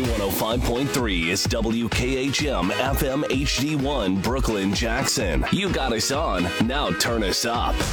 105.3 is WKHM FM HD1 Brooklyn, Jackson. You got us on. Now turn us up.